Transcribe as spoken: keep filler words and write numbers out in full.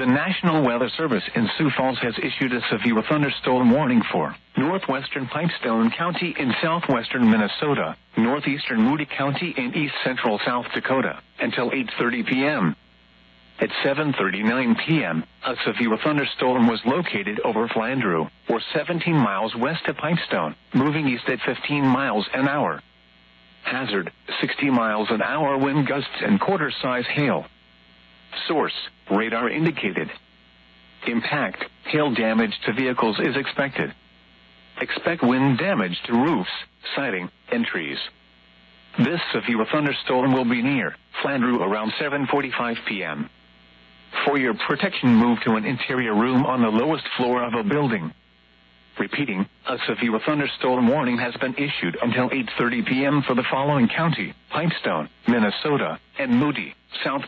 National Weather Service in Sioux Falls has issued a severe thunderstorm warning for northwestern Pipestone County in southwestern Minnesota, northeastern Moody County in east central South Dakota, until eight thirty p.m. At seven thirty-nine p.m., a severe thunderstorm was located over Flandreau, or seventeen miles west of Pipestone, moving east at fifteen miles an hour. Hazard, sixty miles an hour wind gusts and quarter-size hail. Source, radar indicated. Impact, hail damage to vehicles is expected. Expect wind damage to roofs, siding, and trees. This severe thunderstorm will be near Flandreau around seven forty-five p.m. For your protection, move to an interior room on the lowest floor of a building. Repeating, a severe thunderstorm warning has been issued until eight thirty p.m. for the following county: Pipestone, Minnesota, and Moody, South